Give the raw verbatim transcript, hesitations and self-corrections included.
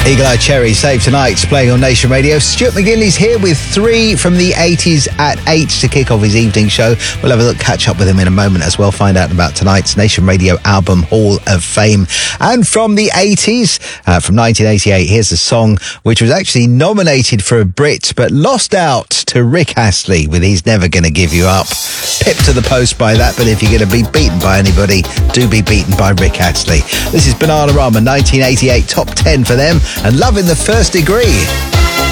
Eagle Eye Cherry, Save Tonight's playing on Nation Radio. Stuart McGinley's here with three from the eighties at eight to kick off his evening show. We'll have a look, catch up with him in a moment as well, find out about tonight's Nation Radio Album Hall of Fame. And from the eighties, uh, from nineteen eighty-eight, here's a song which was actually nominated for a Brit but lost out to Rick Astley with He's Never Gonna Give You Up. Pipped to the post by that, but if you're going to be beaten by anybody, do be beaten by Rick Astley. This is Bananarama, nineteen eighty-eight, top ten for them, and Love in the First Degree.